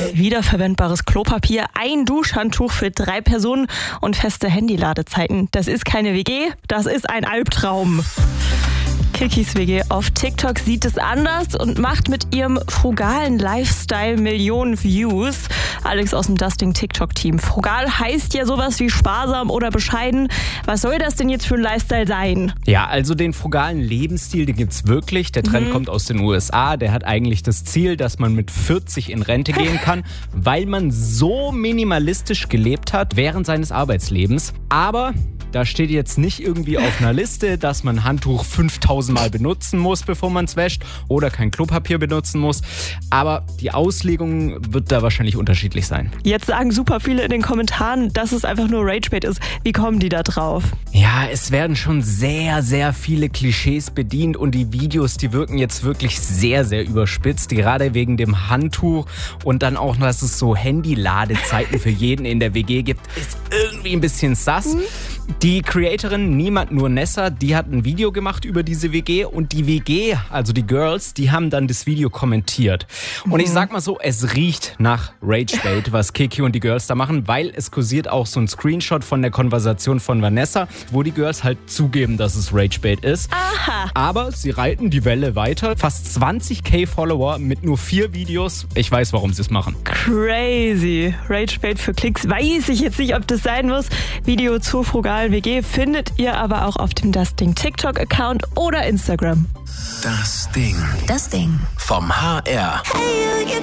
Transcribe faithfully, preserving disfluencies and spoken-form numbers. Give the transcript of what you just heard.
Wiederverwendbares Klopapier, ein Duschhandtuch für drei Personen und feste Handyladezeiten. Das ist keine W G, das ist ein Albtraum. Kikis W G auf TikTok sieht es anders und macht mit ihrem frugalen Lifestyle Millionen Views. Alex aus dem Dusting TikTok-Team. Frugal heißt ja sowas wie sparsam oder bescheiden. Was soll das denn jetzt für ein Lifestyle sein? Ja, also den frugalen Lebensstil, den gibt's wirklich. Der Trend mhm. kommt aus den U S A. Der hat eigentlich das Ziel, dass man mit vierzig in Rente gehen kann, weil man so minimalistisch gelebt hat während seines Arbeitslebens. Aber da steht jetzt nicht irgendwie auf einer Liste, dass man ein Handtuch fünftausend Mal benutzen muss, bevor man es wäscht oder kein Klopapier benutzen muss. Aber die Auslegung wird da wahrscheinlich unterschiedlich sein. Jetzt sagen super viele in den Kommentaren, dass es einfach nur Ragebait ist. Wie kommen die da drauf? Ja, es werden schon sehr, sehr viele Klischees bedient und die Videos, die wirken jetzt wirklich sehr, sehr überspitzt. Gerade wegen dem Handtuch und dann auch, dass es so Handy-Ladezeiten für jeden in der W G gibt, ist irgendwie ein bisschen sass. Mhm. Die Creatorin Niemand nur Nessa, die hat ein Video gemacht über diese W G und die W G, also die Girls, die haben dann das Video kommentiert. Und mhm. ich sag mal so, es riecht nach Ragebait, was Kiki und die Girls da machen, weil es kursiert auch so ein Screenshot von der Konversation von Vanessa, wo die Girls halt zugeben, dass es Ragebait ist. Aha. Aber sie reiten die Welle weiter. Fast zwanzigtausend Follower mit nur vier Videos. Ich weiß, warum sie es machen. Crazy. Ragebait für Klicks. Weiß ich jetzt nicht, ob das sein muss. Video zur frugalen W G findet ihr aber auch auf dem Dusting TikTok-Account oder Instagram. Das Ding. Das Ding. Vom H R. Hey, you